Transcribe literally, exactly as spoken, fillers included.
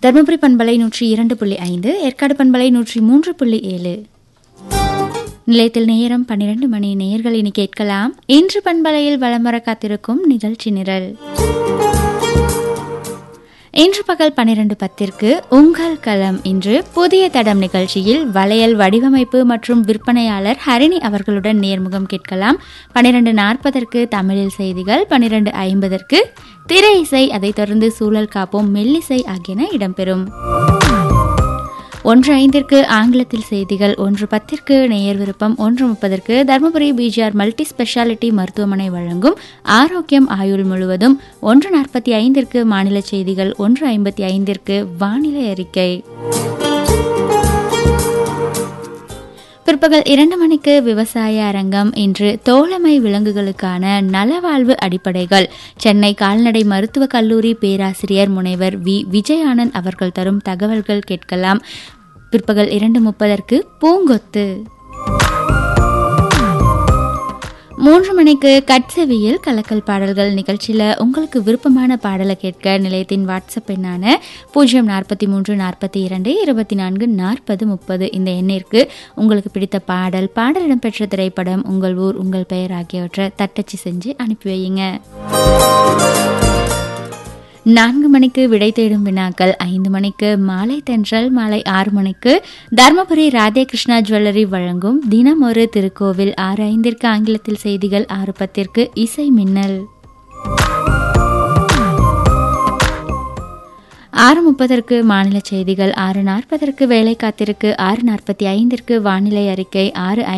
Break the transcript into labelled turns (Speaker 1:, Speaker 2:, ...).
Speaker 1: தருமபுரி பண்பலை நூற்றி இரண்டு புள்ளி ஐந்து, ஏற்காடு பண்பலை நூற்றி மூன்று புள்ளி ஏழு. நிலையத்தில் நேரம் பன்னிரண்டு மணி. நேயர்கள் இனி கேட்கலாம் இன்று பண்பலையில் வலம் வர காத்திருக்கும் நிகழ்ச்சி நிரல். இன்று பகல் பன்னிரண்டு பத்திற்கு உங்கள் களம். இன்று புதிய தடம் நிகழ்ச்சியில் வளையல் வடிவமைப்பு மற்றும் விற்பனையாளர் ஹரிணி அவர்களுடன் நேர்முகம் கேட்கலாம். பன்னிரண்டு நாற்பதற்கு தமிழில் செய்திகள், பன்னிரண்டு ஐம்பதற்கு திரை இசை, அதைத் தொடர்ந்து சூழல் காப்போம், மெல்லிசை ஆகியன இடம்பெறும். ஒன்று ஐந்திற்கு ஆங்கிலத்தில் செய்திகள், ஒன்று பத்திற்கு நேயர் விருப்பம், ஒன்று முப்பதற்கு தருமபுரி பிஜிஆர் மல்டி ஸ்பெஷாலிட்டி மருத்துவமனை வழங்கும் ஆரோக்கியம் ஆயுள் முழுவதும், ஒன்று நாற்பத்தி ஐந்திற்கு மாநில செய்திகள், ஒன்று ஐம்பத்தி ஐந்திற்கு வானிலை அறிக்கை. பிற்பகல் இரண்டு மணிக்கு விவசாய அரங்கம். இன்று தோழமை விலங்குகளுக்கான நலவாழ்வு அடிப்படைகள், சென்னை கால்நடை மருத்துவக் கல்லூரி பேராசிரியர் முனைவர் வி விஜயானந்த் அவர்கள் தரும் தகவல்கள் கேட்கலாம். பிற்பகல் இரண்டு முப்பதற்கு பூங்கொத்து. மூன்று மணிக்கு கட்செவியில் கலக்கல் பாடல்கள் நிகழ்ச்சியில் உங்களுக்கு விருப்பமான பாடலை கேட்க நிலையத்தின் வாட்ஸ்அப் எண்ணான பூஜ்ஜியம் நாற்பத்தி மூன்று நாற்பத்தி இரண்டு இருபத்தி நான்கு நாற்பது முப்பது இந்த எண்ணிற்கு உங்களுக்கு பிடித்த பாடல், பாடல் இடம்பெற்ற திரைப்படம், உங்கள் ஊர், உங்கள் பெயர் ஆகியவற்றை தட்டச்சு செஞ்சு அனுப்பி வையுங்க. நான்கு மணிக்கு விடை தேடும் வினாக்கள், ஐந்து மணிக்கு மாலை தென்றல், மாலை ஆறு மணிக்கு தர்மபுரி ராதே கிருஷ்ணா ஜுவல்லரி வழங்கும் தினம் ஒரு திருக்கோவில், ஆறு ஐந்திற்கு ஆங்கிலத்தில் செய்திகள், ஆறு பத்திற்கு இசை மின்னல், ஆறு முப்பதற்கு மாநில செய்திகள், ஆறு நாற்பதற்கு வேலை காத்திருக்கு, ஆறு நாற்பத்தி ஐந்திற்கு வானிலை அறிக்கை, ஆறு